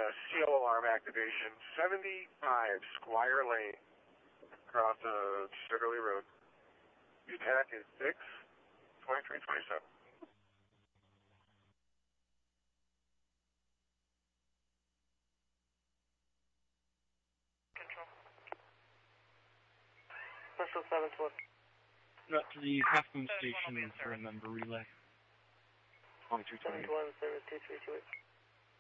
seal alarm activation, 75 Squire Lane, across Sugarly Road. UTAC is 6-2327. Control. Special 7-1. Not to the Half Moon Station for a member relay. 2328. 7-1, 7-2-3-2-8.